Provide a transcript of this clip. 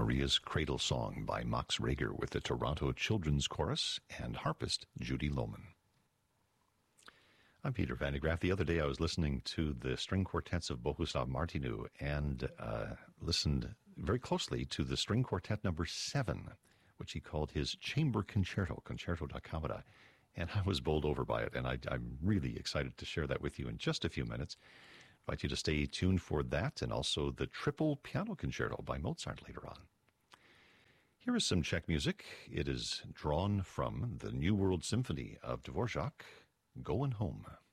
Maria's Cradle Song by Max Reger with the Toronto Children's Chorus and harpist Judy Lohman. I'm Peter Van de Graaff. The other day I was listening to the string quartets of Bohuslav Martinu and listened very closely to the string quartet number 7, which he called his Chamber Concerto, Concerto da Camera. And I was bowled over by it, and I'm really excited to share that with you in just a few minutes. I invite you to stay tuned for that, and also the Triple Piano Concerto by Mozart later on. Here is some Czech music. It is drawn from the New World Symphony of Dvorak, Going Home.